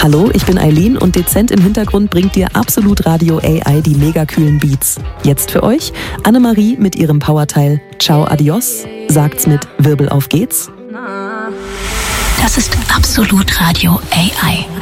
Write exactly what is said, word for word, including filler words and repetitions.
Hallo, ich bin Eileen und dezent im Hintergrund bringt dir Absolut Radio A I die mega kühlen Beats. Jetzt für euch Annemarie mit ihrem Powerteil Ciao Adios, sagt's mit Wirbel auf geht's. Das ist Absolut Radio A I.